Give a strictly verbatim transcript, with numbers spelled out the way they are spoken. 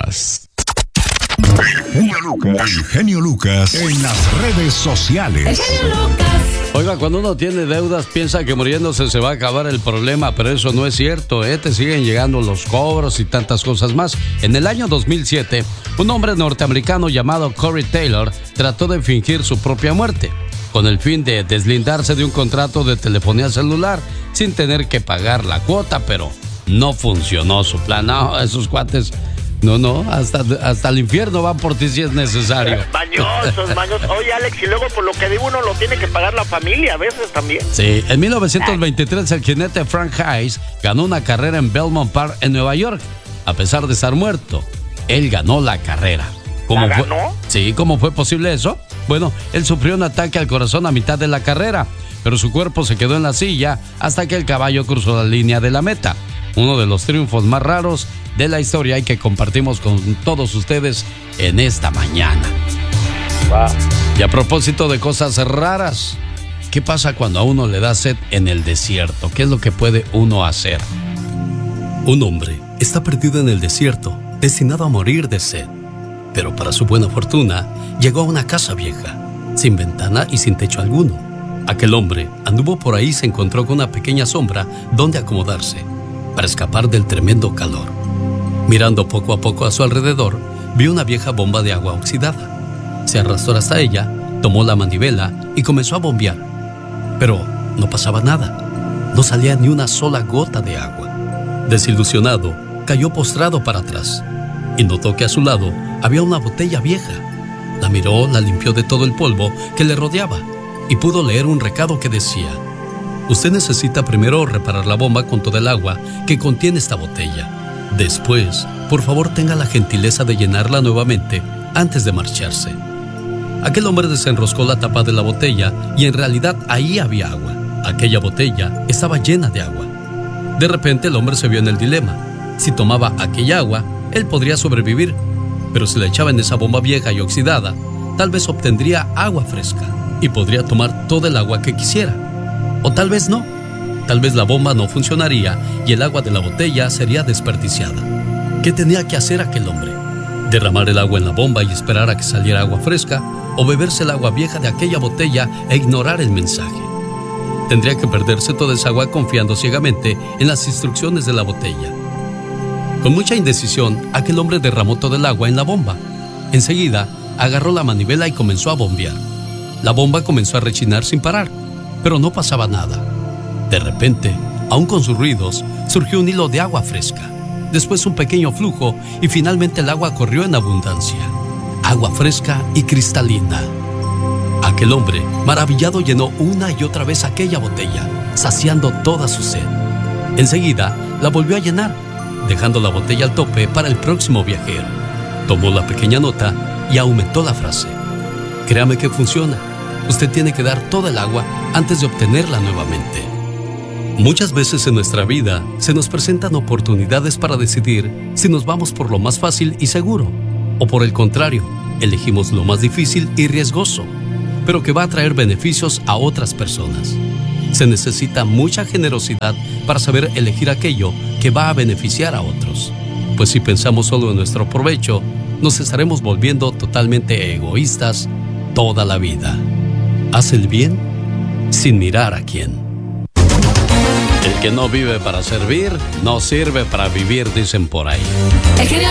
Lucas. El genio Lucas. El genio Lucas en las redes sociales. El genio Lucas. Oiga, cuando uno tiene deudas piensa que muriéndose se va a acabar el problema, pero eso no es cierto, ¿eh? Te siguen llegando los cobros y tantas cosas más. En el año dos mil siete, un hombre norteamericano llamado Corey Taylor trató de fingir su propia muerte, con el fin de deslindarse de un contrato de telefonía celular sin tener que pagar la cuota, pero no funcionó su plan. No, esos cuates... No, no, hasta, hasta el infierno van por ti si es necesario. Mañosos, mañosos. Oye, Alex, y luego por lo que digo uno lo tiene que pagar la familia a veces también. Sí, en mil novecientos veintitrés el jinete Frank Hayes ganó una carrera en Belmont Park en Nueva York. A pesar de estar muerto, él ganó la carrera. ¿Cómo ¿La fue? ganó? Sí, ¿cómo fue posible eso? Bueno, él sufrió un ataque al corazón a mitad de la carrera, pero su cuerpo se quedó en la silla hasta que el caballo cruzó la línea de la meta. Uno de los triunfos más raros de la historia y que compartimos con todos ustedes en esta mañana. Wow. Y a propósito de cosas raras, ¿qué pasa cuando a uno le da sed en el desierto? ¿Qué es lo que puede uno hacer? Un hombre está perdido en el desierto, destinado a morir de sed. Pero para su buena fortuna, llegó a una casa vieja, sin ventana y sin techo alguno. Aquel hombre anduvo por ahí y se encontró con una pequeña sombra donde acomodarse, para escapar del tremendo calor. Mirando poco a poco a su alrededor, vio una vieja bomba de agua oxidada. Se arrastró hasta ella, tomó la manivela y comenzó a bombear. Pero no pasaba nada. No salía ni una sola gota de agua. Desilusionado, cayó postrado para atrás y notó que a su lado había una botella vieja. La miró, la limpió de todo el polvo que le rodeaba y pudo leer un recado que decía: usted necesita primero reparar la bomba con toda el agua que contiene esta botella. Después, por favor, tenga la gentileza de llenarla nuevamente antes de marcharse. Aquel hombre desenroscó la tapa de la botella y en realidad ahí había agua. Aquella botella estaba llena de agua. De repente el hombre se vio en el dilema. Si tomaba aquella agua, él podría sobrevivir, pero si la echaba en esa bomba vieja y oxidada, tal vez obtendría agua fresca y podría tomar toda el agua que quisiera. O tal vez no. Tal vez la bomba no funcionaría y el agua de la botella sería desperdiciada. ¿Qué tenía que hacer aquel hombre? ¿Derramar el agua en la bomba y esperar a que saliera agua fresca? ¿O beberse el agua vieja de aquella botella e ignorar el mensaje? Tendría que perderse toda esa agua confiando ciegamente en las instrucciones de la botella. Con mucha indecisión, aquel hombre derramó todo el agua en la bomba. Enseguida, agarró la manivela y comenzó a bombear. La bomba comenzó a rechinar sin parar, pero no pasaba nada. De repente, aún con sus ruidos, surgió un hilo de agua fresca. Después un pequeño flujo y finalmente el agua corrió en abundancia. Agua fresca y cristalina. Aquel hombre, maravillado, llenó una y otra vez aquella botella, saciando toda su sed. Enseguida, la volvió a llenar, dejando la botella al tope para el próximo viajero. Tomó la pequeña nota y aumentó la frase: créame que funciona. Usted tiene que dar toda el agua antes de obtenerla nuevamente. Muchas veces en nuestra vida se nos presentan oportunidades para decidir si nos vamos por lo más fácil y seguro, o por el contrario, elegimos lo más difícil y riesgoso, pero que va a traer beneficios a otras personas. Se necesita mucha generosidad para saber elegir aquello que va a beneficiar a otros, pues si pensamos solo en nuestro provecho, nos estaremos volviendo totalmente egoístas toda la vida. Haz el bien sin mirar a quién. El que no vive para servir, no sirve para vivir, dicen por ahí. El genio